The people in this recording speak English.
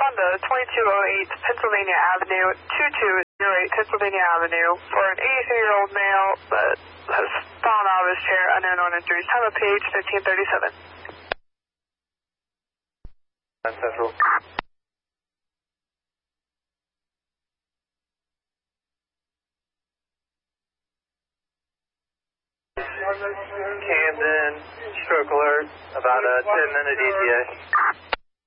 respond to 2208 Pennsylvania Avenue, 2208 Pennsylvania Avenue, for an 83-year-old male that has fallen out of his chair, unknown injuries. Time of page 1537. Central. Camden, stroke alert, about a 10-minute ETA.